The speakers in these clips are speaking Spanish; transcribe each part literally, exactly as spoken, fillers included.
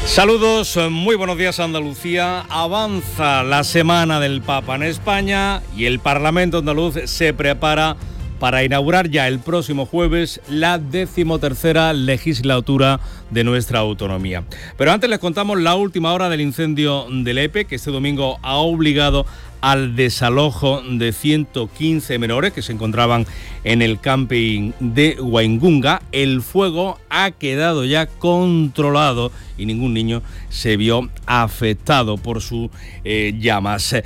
Saludos, muy buenos días Andalucía. Avanza la Semana del Papa en España y el Parlamento andaluz se prepara para inaugurar ya el próximo jueves la decimotercera legislatura de nuestra autonomía. Pero antes les contamos la última hora del incendio de Lepe, que este domingo ha obligado al desalojo de ciento quince menores que se encontraban en el camping de Waingunga. El fuego ha quedado ya controlado y ningún niño se vio afectado por sus eh, llamas.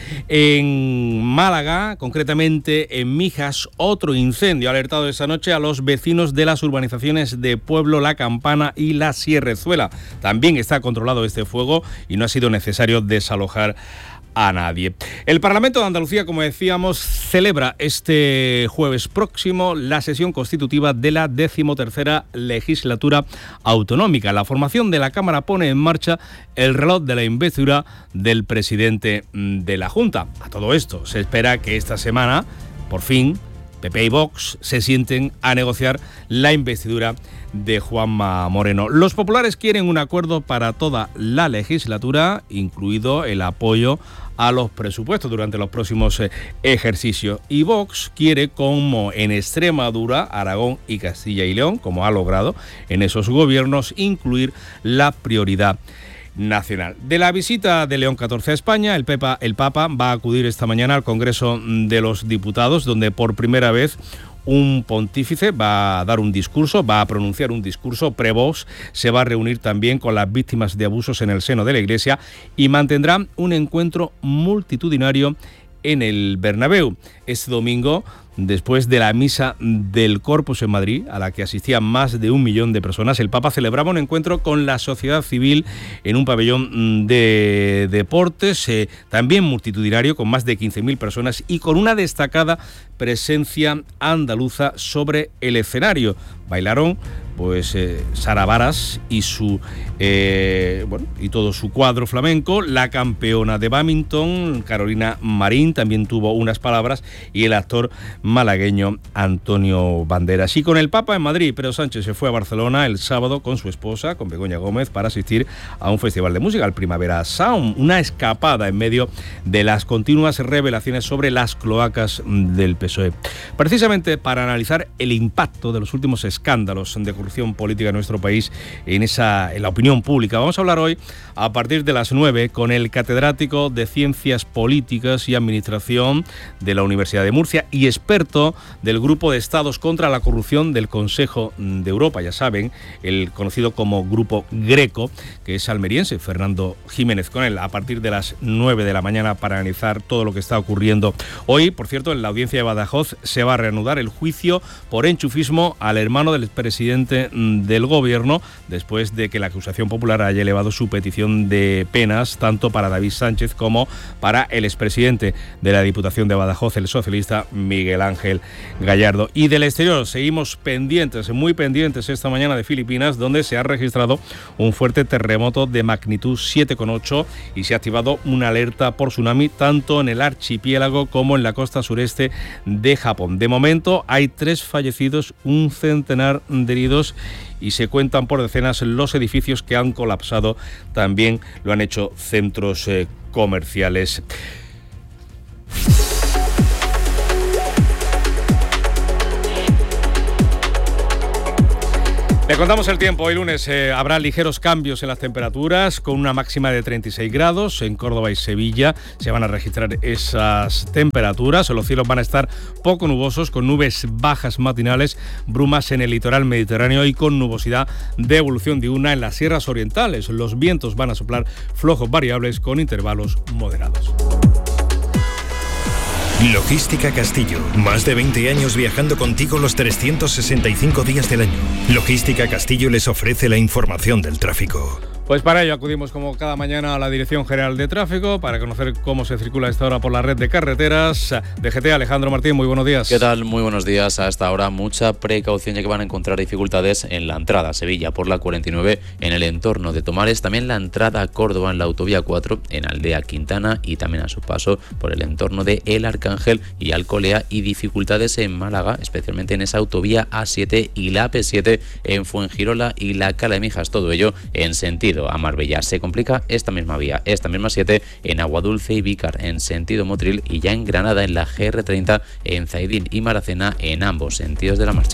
En Málaga, concretamente en Mijas, otro incendio ha alertado esa noche a los vecinos de las urbanizaciones de Pueblo, La Campana y La Sierrezuela. También está controlado este fuego y no ha sido necesario desalojar a nadie. El Parlamento de Andalucía, como decíamos, celebra este jueves próximo la sesión constitutiva de la decimotercera legislatura autonómica. La formación de la Cámara pone en marcha el reloj de la investidura del presidente de la Junta. A todo esto, se espera que esta semana, por fin, P P y Vox se sienten a negociar la investidura de Juanma Moreno. Los populares quieren un acuerdo para toda la legislatura, incluido el apoyo a los presupuestos durante los próximos eh, ejercicios. Y Vox quiere, como en Extremadura, Aragón y Castilla y León, como ha logrado en esos gobiernos, incluir la prioridad nacional. De la visita de León catorce a España, el, Pepa, el Papa va a acudir esta mañana al Congreso de los Diputados, donde por primera vez un pontífice va a dar un discurso, va a pronunciar un discurso pre-Vox, se va a reunir también con las víctimas de abusos en el seno de la Iglesia y mantendrá un encuentro multitudinario en el Bernabéu. Este domingo, después de la misa del Corpus en Madrid, a la que asistían más de un millón de personas, el Papa celebraba un encuentro con la sociedad civil en un pabellón de deportes, eh, también multitudinario, con más de quince mil personas y con una destacada presencia andaluza sobre el escenario. Bailaron pues eh, Sara Varas y su eh, bueno y todo su cuadro flamenco, la campeona de bádminton Carolina Marín también tuvo unas palabras y el actor malagueño Antonio Banderas. Y con el Papa en Madrid, Pedro Sánchez se fue a Barcelona el sábado con su esposa, con Begoña Gómez, para asistir a un festival de música, el Primavera Sound, una escapada en medio de las continuas revelaciones sobre las cloacas del P S O E. Precisamente para analizar el impacto de los últimos escándalos de corrupción política en nuestro país en esa en la opinión pública. Vamos a hablar hoy a partir de las nueve con el catedrático de Ciencias Políticas y Administración de la Universidad de Murcia y experto del Grupo de Estados contra la Corrupción del Consejo de Europa, ya saben, el conocido como Grupo Greco, que es almeriense, Fernando Jiménez, con él a partir de las nueve de la mañana para analizar todo lo que está ocurriendo. Hoy, por cierto, en la audiencia de Badajoz se va a reanudar el juicio por enchufismo al hermano del presidente del gobierno, después de que la acusación popular haya elevado su petición de penas tanto para David Sánchez como para el expresidente de la Diputación de Badajoz, el socialista Miguel Ángel Gallardo. Y del exterior seguimos pendientes, muy pendientes esta mañana de Filipinas, donde se ha registrado un fuerte terremoto de magnitud siete coma ocho y se ha activado una alerta por tsunami tanto en el archipiélago como en la costa sureste de Japón. De momento hay tres fallecidos, un centenar de heridos y se cuentan por decenas los edificios que han colapsado. También lo han hecho centros eh, comerciales. Le contamos el tiempo. Hoy lunes eh, habrá ligeros cambios en las temperaturas, con una máxima de treinta y seis grados. En Córdoba y Sevilla se van a registrar esas temperaturas. Los cielos van a estar poco nubosos, con nubes bajas matinales, brumas en el litoral mediterráneo y con nubosidad de evolución diurna en las sierras orientales. Los vientos van a soplar flojos variables con intervalos moderados. Logística Castillo. Más de veinte años viajando contigo los trescientos sesenta y cinco días del año. Logística Castillo les ofrece la información del tráfico. Pues para ello acudimos como cada mañana a la Dirección General de Tráfico para conocer cómo se circula a esta hora por la red de carreteras. D G T, Alejandro Martín, muy buenos días. ¿Qué tal? Muy buenos días. A esta hora mucha precaución, ya que van a encontrar dificultades en la entrada a Sevilla por la cuarenta y nueve en el entorno de Tomares, también la entrada a Córdoba en la autovía cuatro en Aldea Quintana y también a su paso por el entorno de El Arcángel y Alcolea, y dificultades en Málaga, especialmente en esa autovía A siete y la P siete en Fuengirola y la Cala de Mijas, todo ello en sentido sentido a Marbella. Se complica esta misma vía, esta misma siete en Aguadulce y Vícar en sentido Motril, y ya en Granada en la G R treinta en Zaidín y Maracena en ambos sentidos de la marcha.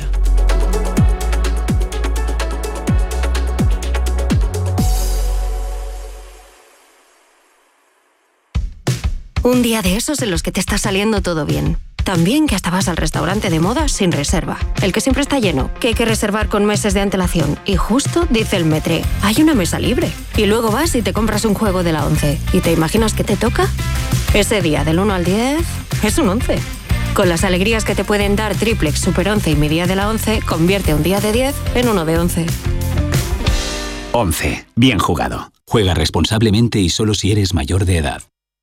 Un día de esos en los que te está saliendo todo bien. También que hasta vas al restaurante de moda sin reserva. El que siempre está lleno, que hay que reservar con meses de antelación. Y justo dice el Metre, hay una mesa libre. Y luego vas y te compras un juego de la once. ¿Y te imaginas que te toca? Ese día del uno al diez es un once. Con las alegrías que te pueden dar Triplex, Super once y mi día de la once, convierte un día de diez en uno de once. once. Bien jugado. Juega responsablemente y solo si eres mayor de edad.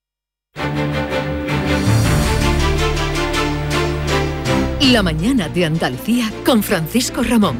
La mañana de Andalucía con Francisco Ramón.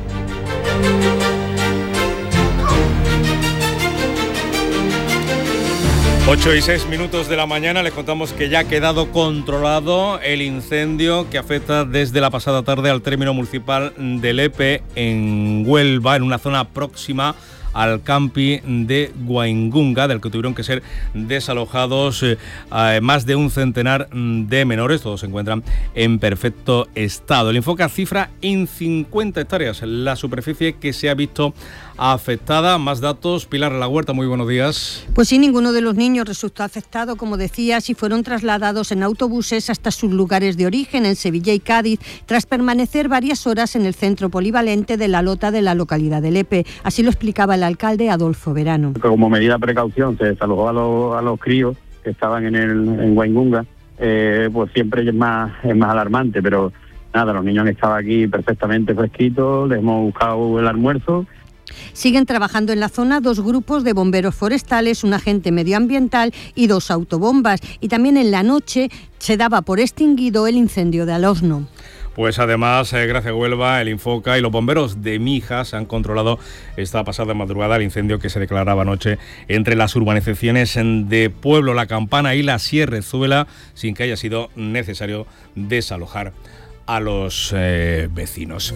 ocho y seis minutos de la mañana, les contamos que ya ha quedado controlado el incendio que afecta desde la pasada tarde al término municipal de Lepe en Huelva, en una zona próxima al campi de Guaingunga, del que tuvieron que ser desalojados eh, más de un centenar de menores. Todos se encuentran en perfecto estado. El Infoca cifra en cincuenta hectáreas la superficie que se ha visto afectada. Más datos. Pilar La Huerta, muy buenos días. Pues sí, ninguno de los niños resultó afectado, como decías, y fueron trasladados en autobuses hasta sus lugares de origen, en Sevilla y Cádiz, tras permanecer varias horas en el centro polivalente de La Lota de la localidad de Lepe. Así lo explicaba el alcalde Adolfo Verano. Como medida de precaución se desalojó a los, a los críos que estaban en el en Guaingunga, eh, pues siempre es más, es más alarmante, pero nada, los niños han estado aquí perfectamente fresquitos, les hemos buscado el almuerzo. Siguen trabajando en la zona dos grupos de bomberos forestales, un agente medioambiental y dos autobombas. Y también en la noche se daba por extinguido el incendio de Alosno. Pues además, eh, gracias a Huelva, el Infoca y los bomberos de Mijas han controlado esta pasada madrugada el incendio que se declaraba anoche entre las urbanizaciones de Pueblo La Campana y la Sierrezuela, sin que haya sido necesario desalojar a los eh, vecinos.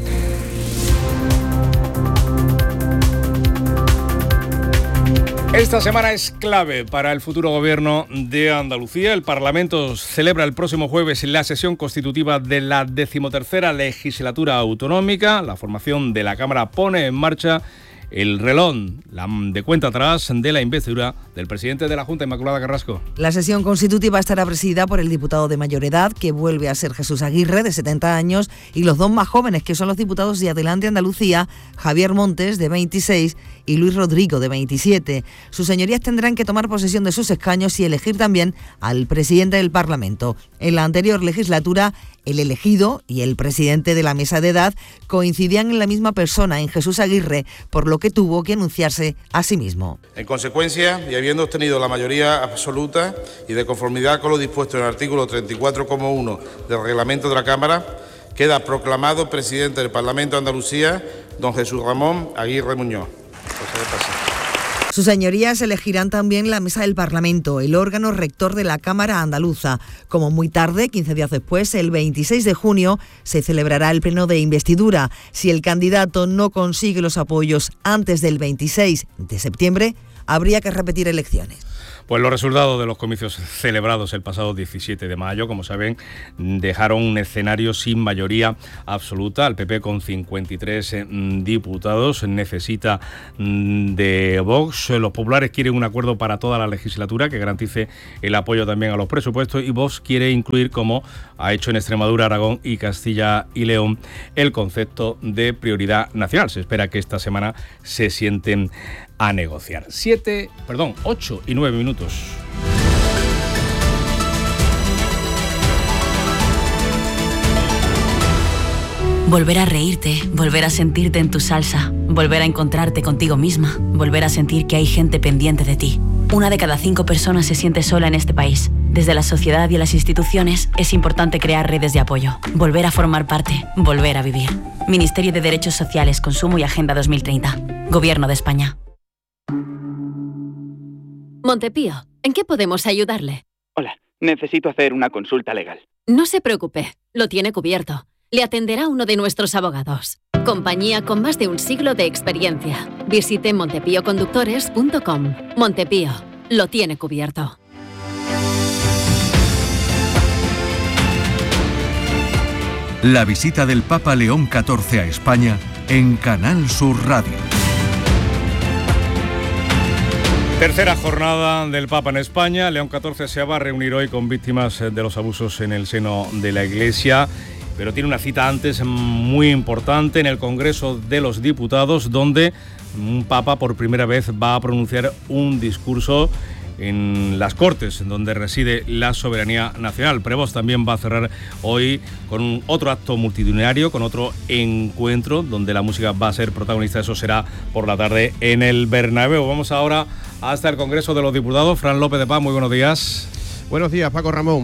Esta semana es clave para el futuro gobierno de Andalucía. El Parlamento celebra el próximo jueves la sesión constitutiva de la decimotercera legislatura autonómica. La formación de la Cámara pone en marcha el reloj de cuenta atrás de la investidura del presidente de la Junta, Inmaculada Carrasco. La sesión constitutiva estará presidida por el diputado de mayor edad, que vuelve a ser Jesús Aguirre, de setenta años, y los dos más jóvenes, que son los diputados de Adelante Andalucía, Javier Montes, de veintiséis, y Luis Rodrigo, de veintisiete. Sus señorías tendrán que tomar posesión de sus escaños y elegir también al presidente del Parlamento. En la anterior legislatura, el elegido y el presidente de la mesa de edad coincidían en la misma persona, en Jesús Aguirre, por lo que tuvo que anunciarse a sí mismo. En consecuencia, y habiendo obtenido la mayoría absoluta y de conformidad con lo dispuesto en el artículo treinta y cuatro coma uno del reglamento de la Cámara, queda proclamado presidente del Parlamento de Andalucía, don Jesús Ramón Aguirre Muñoz. Sus señorías elegirán también la mesa del Parlamento, el órgano rector de la Cámara Andaluza. Como muy tarde, quince días después, el veintiséis de junio, se celebrará el pleno de investidura. Si el candidato no consigue los apoyos antes del veintiséis de septiembre, habría que repetir elecciones. Pues los resultados de los comicios celebrados el pasado diecisiete de mayo, como saben, dejaron un escenario sin mayoría absoluta. El P P con cincuenta y tres diputados necesita de Vox. Los populares quieren un acuerdo para toda la legislatura que garantice el apoyo también a los presupuestos, y Vox quiere incluir, como ha hecho en Extremadura, Aragón y Castilla y León, el concepto de prioridad nacional. Se espera que esta semana se sienten a negociar. Siete, perdón, ocho y nueve minutos. Volver a reírte, volver a sentirte en tu salsa, volver a encontrarte contigo misma, volver a sentir que hay gente pendiente de ti. Una de cada cinco personas se siente sola en este país. Desde la sociedad y las instituciones es importante crear redes de apoyo, volver a formar parte, volver a vivir. Ministerio de Derechos Sociales, Consumo y Agenda dos mil treinta. Gobierno de España. Montepío, ¿en qué podemos ayudarle? Hola, necesito hacer una consulta legal. No se preocupe, lo tiene cubierto. Le atenderá uno de nuestros abogados. Compañía con más de un siglo de experiencia. Visite montepío conductores punto com. Montepío, lo tiene cubierto. La visita del Papa León catorce a España en Canal Sur Radio. Tercera jornada del Papa en España. León catorce se va a reunir hoy con víctimas de los abusos en el seno de la Iglesia, pero tiene una cita antes muy importante en el Congreso de los Diputados, donde un Papa por primera vez va a pronunciar un discurso en las Cortes, donde reside la soberanía nacional. Prevost también va a cerrar hoy con un otro acto multitudinario, con otro encuentro, donde la música va a ser protagonista. Eso será por la tarde en el Bernabéu. Vamos ahora hasta el Congreso de los Diputados. Fran López de Paz, muy buenos días. Buenos días, Paco Ramón.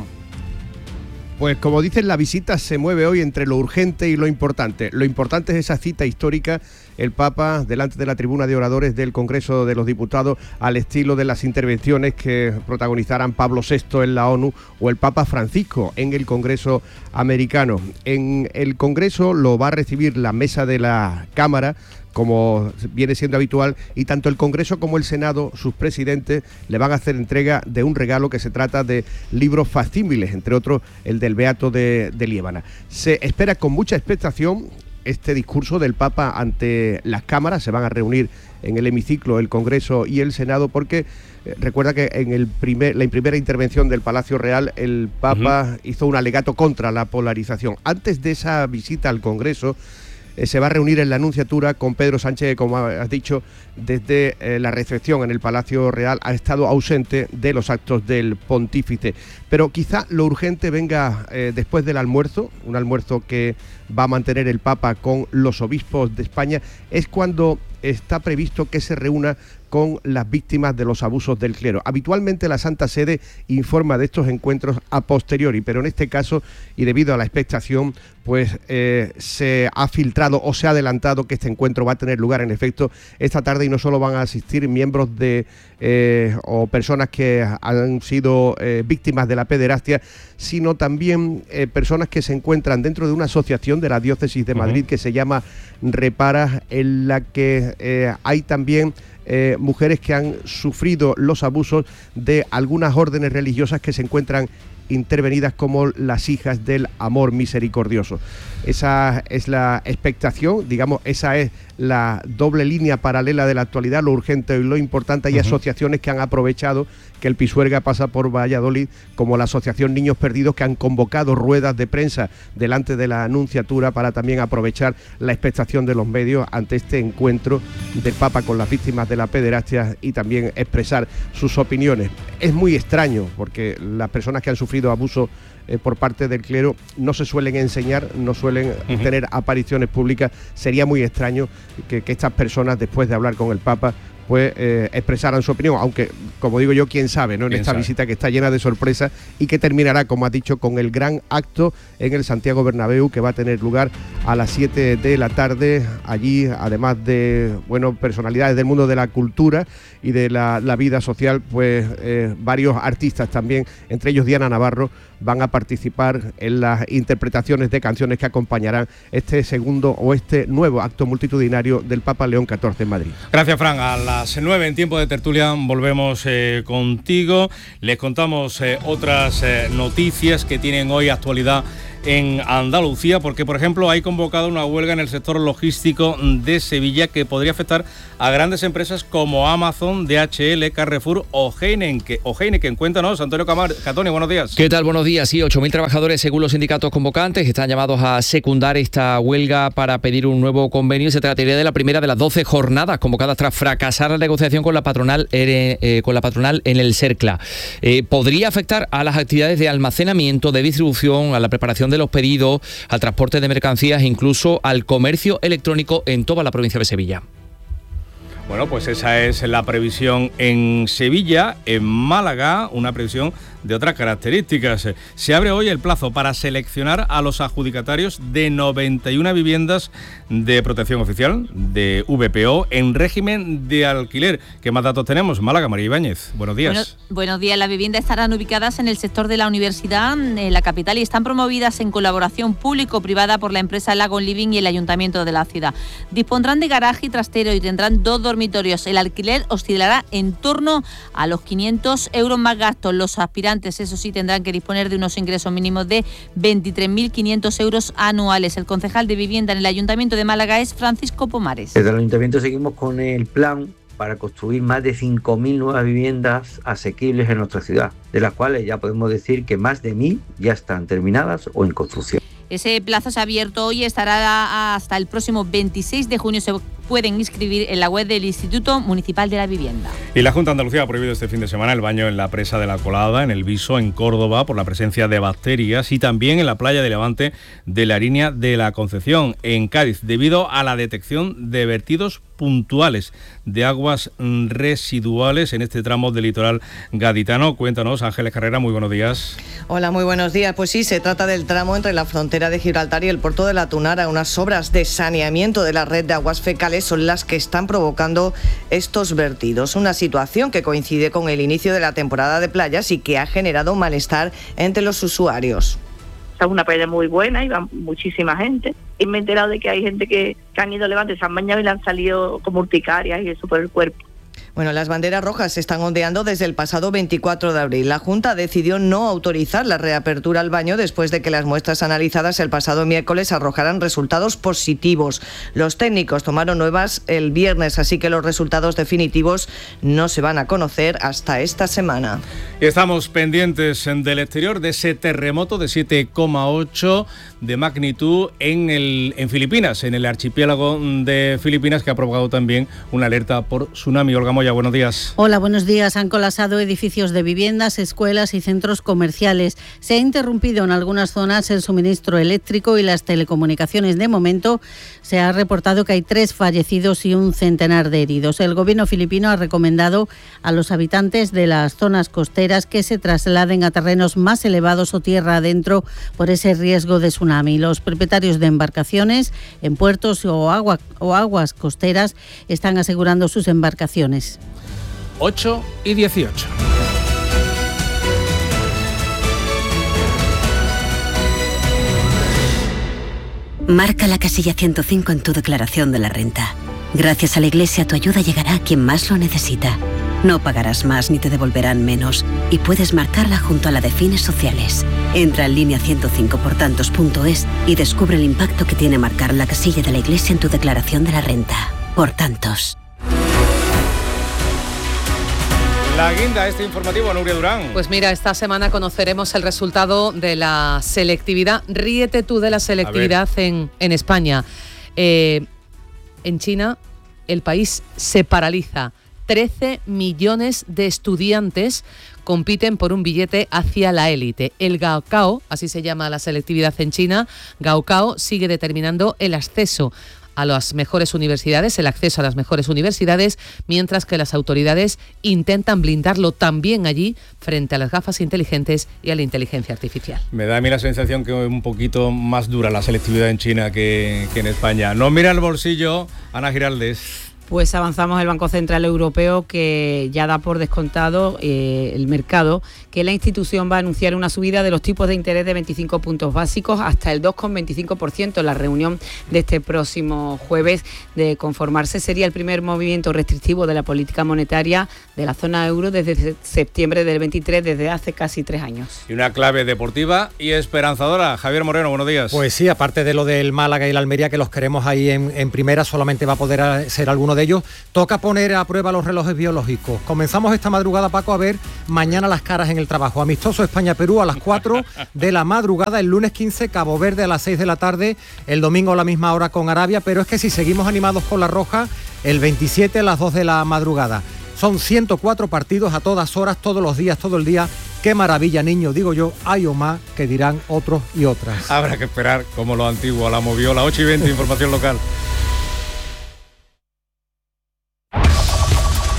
Pues como dicen, la visita se mueve hoy entre lo urgente y lo importante. Lo importante es esa cita histórica, el Papa delante de la tribuna de oradores del Congreso de los Diputados, al estilo de las intervenciones que protagonizaran Pablo sexto en la ONU o el Papa Francisco en el Congreso americano. En el Congreso lo va a recibir la mesa de la Cámara, como viene siendo habitual, y tanto el Congreso como el Senado, sus presidentes, le van a hacer entrega de un regalo que se trata de libros facsímiles, entre otros el del Beato de, de Liébana. Se espera con mucha expectación este discurso del Papa ante las cámaras. Se van a reunir en el hemiciclo el Congreso y el Senado, porque eh, recuerda que en el primer, la primera intervención del Palacio Real el Papa uh-huh. hizo un alegato contra la polarización. Antes de esa visita al Congreso, se va a reunir en la Anunciatura con Pedro Sánchez, como has dicho, desde eh, la recepción en el Palacio Real. Ha estado ausente de los actos del pontífice. Pero quizá lo urgente venga eh, después del almuerzo, un almuerzo que va a mantener el Papa con los obispos de España. Es cuando está previsto que se reúna con las víctimas de los abusos del clero. Habitualmente la Santa Sede informa de estos encuentros a posteriori, pero en este caso, y debido a la expectación, pues eh, se ha filtrado o se ha adelantado que este encuentro va a tener lugar en efecto esta tarde, y no solo van a asistir miembros de eh, o personas que han sido eh, víctimas de la pederastia, sino también eh, personas que se encuentran dentro de una asociación de la Diócesis de Madrid uh-huh. que se llama Repara, en la que eh, hay también Eh, mujeres que han sufrido los abusos de algunas órdenes religiosas que se encuentran intervenidas como las Hijas del Amor Misericordioso. Esa es la expectación, digamos, esa es la doble línea paralela de la actualidad, lo urgente y lo importante. Hay uh-huh. asociaciones que han aprovechado que el Pisuerga pasa por Valladolid, como la Asociación Niños Perdidos, que han convocado ruedas de prensa delante de la Anunciatura para también aprovechar la expectación de los medios ante este encuentro del Papa con las víctimas de la pederastia y también expresar sus opiniones. Es muy extraño porque las personas que han sufrido abuso eh, por parte del clero no se suelen enseñar, no suelen uh-huh. tener apariciones públicas. Sería muy extraño que, que estas personas, después de hablar con el Papa, pues eh, expresaran su opinión, aunque, como digo yo, quién sabe, ¿no? En esta sabe? visita que está llena de sorpresas y que terminará, como ha dicho, con el gran acto en el Santiago Bernabéu, que va a tener lugar a las siete de la tarde. Allí, además de, bueno, personalidades del mundo de la cultura y de la, la vida social, pues eh, varios artistas también, entre ellos Diana Navarro, van a participar en las interpretaciones de canciones que acompañarán este segundo o este nuevo acto multitudinario del Papa León catorce en Madrid. Gracias, Fran. A las nueve en tiempo de tertulia volvemos eh, contigo. Les contamos eh, otras eh, noticias que tienen hoy actualidad en Andalucía, porque, por ejemplo, hay convocado una huelga en el sector logístico de Sevilla que podría afectar a grandes empresas como Amazon, D H L, Carrefour o Heineken. O Heineken, cuéntanos, Antonio Camar. Catoni, buenos días. ¿Qué tal? Buenos días. Sí, ocho mil trabajadores, según los sindicatos convocantes, están llamados a secundar esta huelga para pedir un nuevo convenio. Se trataría de la primera de las doce jornadas convocadas tras fracasar la negociación con la patronal, eh, con la patronal en el Cercla. Eh, podría afectar a las actividades de almacenamiento, de distribución, a la preparación de los pedidos, al transporte de mercancías, incluso al comercio electrónico en toda la provincia de Sevilla. Bueno, pues esa es la previsión en Sevilla. En Málaga, una previsión de otras características. Se abre hoy el plazo para seleccionar a los adjudicatarios de noventa y una viviendas de protección oficial de V P O en régimen de alquiler. ¿Qué más datos tenemos? Málaga, María Ibáñez, buenos días. Bueno, buenos días. Las viviendas estarán ubicadas en el sector de la universidad, en la capital, y están promovidas en colaboración público-privada por la empresa Lagon Living y el Ayuntamiento de la ciudad. Dispondrán de garaje y trastero y tendrán dos dormitorios. El alquiler oscilará en torno a los quinientos euros más gastos. Los aspirantes, eso sí, tendrán que disponer de unos ingresos mínimos de veintitrés mil quinientos euros anuales. El concejal de vivienda en el Ayuntamiento de Málaga es Francisco Pomares. Desde el Ayuntamiento seguimos con el plan para construir más de cinco mil nuevas viviendas asequibles en nuestra ciudad, de las cuales ya podemos decir que más de mil ya están terminadas o en construcción. Ese plazo se ha abierto hoy y estará hasta el próximo veintiséis de junio. Se pueden inscribir en la web del Instituto Municipal de la Vivienda. Y la Junta de Andalucía ha prohibido este fin de semana el baño en la presa de la Colada, en el Viso, en Córdoba, por la presencia de bacterias, y también en la playa de Levante de la Línea de la Concepción, en Cádiz, debido a la detección de vertidos puntuales de aguas residuales en este tramo del litoral gaditano. Cuéntanos, Ángeles Carrera, muy buenos días. Hola, muy buenos días. Pues sí, se trata del tramo entre la frontera de Gibraltar y el puerto de la Tunara. Unas obras de saneamiento de la red de aguas fecales son las que están provocando estos vertidos. Una situación que coincide con el inicio de la temporada de playas y que ha generado un malestar entre los usuarios. Es una playa muy buena y va muchísima gente. Y me he enterado de que hay gente que, que han ido a Levante, se han bañado y le han salido como urticarias y eso por el cuerpo. Bueno, las banderas rojas se están ondeando desde el pasado veinticuatro de abril. La Junta decidió no autorizar la reapertura al baño después de que las muestras analizadas el pasado miércoles arrojaran resultados positivos. Los técnicos tomaron nuevas el viernes, así que los resultados definitivos no se van a conocer hasta esta semana. Y estamos pendientes del exterior de ese terremoto de siete coma ocho de magnitud en, el, en Filipinas, en el archipiélago de Filipinas, que ha provocado también una alerta por tsunami. Olga Moya, buenos días. Hola, buenos días. Han colapsado edificios de viviendas, escuelas y centros comerciales. Se ha interrumpido en algunas zonas el suministro eléctrico y las telecomunicaciones. De momento, se ha reportado que hay tres fallecidos y un centenar de heridos. El gobierno filipino ha recomendado a los habitantes de las zonas costeras que se trasladen a terrenos más elevados o tierra adentro por ese riesgo de tsunami. Los propietarios de embarcaciones en puertos o, agua, o aguas costeras están asegurando sus embarcaciones. ocho y dieciocho. Marca la casilla ciento cinco en tu declaración de la renta. Gracias a la Iglesia, tu ayuda llegará a quien más lo necesita. No pagarás más ni te devolverán menos y puedes marcarla junto a la de fines sociales. Entra en línea ciento cinco por tantos punto es y descubre el impacto que tiene marcar la casilla de la Iglesia en tu declaración de la renta. Por tantos. La guinda, este informativo, Nuria Durán. Pues mira, esta semana conoceremos el resultado de la selectividad. Ríete tú de la selectividad en, en España. Eh, en China, el país se paraliza. trece millones de estudiantes compiten por un billete hacia la élite. El Gaokao, así se llama la selectividad en China, Gaokao sigue determinando el acceso a las mejores universidades, el acceso a las mejores universidades, mientras que las autoridades intentan blindarlo también allí frente a las gafas inteligentes y a la inteligencia artificial. Me da a mí la sensación que es un poquito más dura la selectividad en China que, que en España. No mira el bolsillo, Ana Giraldez. Pues avanzamos el Banco Central Europeo, que ya da por descontado eh, el mercado que la institución va a anunciar una subida de los tipos de interés de veinticinco puntos básicos hasta el dos coma veinticinco por ciento en la reunión de este próximo jueves. De conformarse, sería el primer movimiento restrictivo de la política monetaria de la zona euro desde septiembre del veintitrés, desde hace casi tres años. Y una clave deportiva y esperanzadora. Javier Moreno, buenos días. Pues sí, aparte de lo del Málaga y la Almería, que los queremos ahí en, en primera, solamente va a poder ser alguno de ellos. Toca poner a prueba los relojes biológicos. Comenzamos esta madrugada, Paco, a ver mañana las caras en el trabajo. Amistoso España-Perú a las cuatro de la madrugada, el lunes quince Cabo Verde a las seis de la tarde, el domingo a la misma hora con Arabia, pero es que si seguimos animados con la roja, el veintisiete a las dos de la madrugada. Son ciento cuatro partidos a todas horas, todos los días, todo el día. Qué maravilla, niño, digo yo, hay o más que dirán otros y otras. Habrá que esperar como lo antiguo, la movió, la ocho y veinte, información local.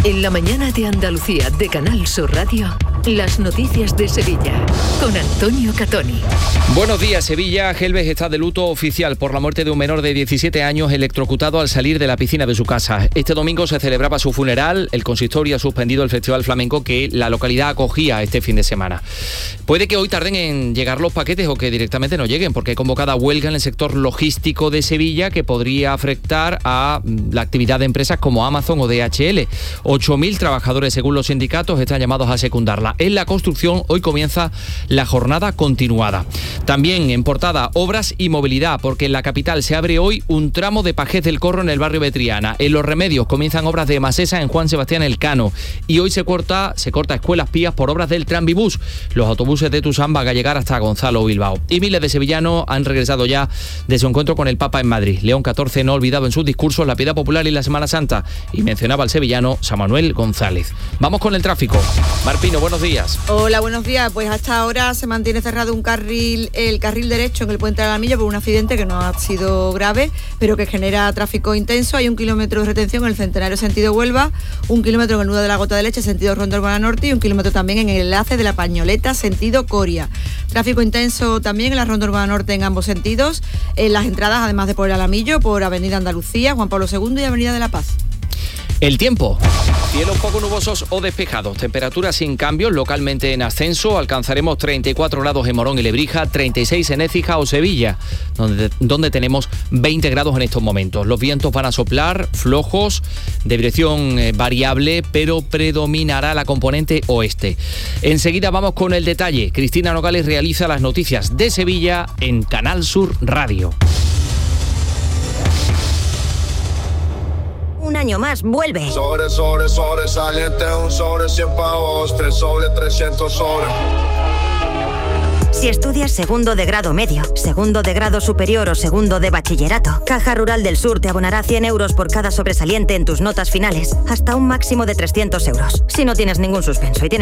En la mañana de Andalucía de Canal Sur Radio, las noticias de Sevilla con Antonio Catoni. Buenos días, Sevilla. Gelbes está de luto oficial por la muerte de un menor de diecisiete años electrocutado al salir de la piscina de su casa. Este domingo se celebraba su funeral. El consistorio ha suspendido el Festival Flamenco que la localidad acogía este fin de semana. Puede que hoy tarden en llegar los paquetes o que directamente no lleguen, porque hay convocada huelga en el sector logístico de Sevilla que podría afectar a la actividad de empresas como Amazon o D H L. ocho mil trabajadores, según los sindicatos, están llamados a secundarla. En la construcción hoy comienza la jornada continuada. También en portada, obras y movilidad, porque en la capital se abre hoy un tramo de Pajés del Corro en el barrio de Triana. En Los Remedios comienzan obras de Masesa en Juan Sebastián Elcano. Y hoy se corta, se corta Escuelas Pías por obras del Tranvibús. Los autobuses de Tusán van a llegar hasta Gonzalo Bilbao. Y miles de sevillanos han regresado ya de su encuentro con el Papa en Madrid. León catorce no ha olvidado en sus discursos la piedad popular y la Semana Santa. Y mencionaba al sevillano San Manuel González. Vamos con el tráfico. Marpino, buenos días. Hola, buenos días. Pues hasta ahora se mantiene cerrado un carril, el carril derecho en el puente de Alamillo por un accidente que no ha sido grave, pero que genera tráfico intenso. Hay un kilómetro de retención en el Centenario sentido Huelva, un kilómetro en el nudo de la Gota de Leche sentido Ronda Urbana Norte y un kilómetro también en el enlace de la Pañoleta sentido Coria. Tráfico intenso también en la Ronda Urbana Norte en ambos sentidos, en las entradas además de por el Alamillo, por Avenida Andalucía, Juan Pablo segundo y Avenida de la Paz. El tiempo. Cielos poco nubosos o despejados. Temperaturas sin cambios, localmente en ascenso. Alcanzaremos treinta y cuatro grados en Morón y Lebrija, treinta y seis en Écija o Sevilla, donde, donde tenemos veinte grados en estos momentos. Los vientos van a soplar flojos, de dirección eh, variable, pero predominará la componente oeste. Enseguida vamos con el detalle. Cristina Nogales realiza las noticias de Sevilla en Canal Sur Radio. Un año más, vuelve. Sobre, sobre, sobresaliente, un sobre cien pavos, tres sobre trescientos sobre. Si estudias segundo de grado medio, segundo de grado superior o segundo de bachillerato, Caja Rural del Sur te abonará cien euros por cada sobresaliente en tus notas finales, hasta un máximo de trescientos euros. Si no tienes ningún suspenso y tienes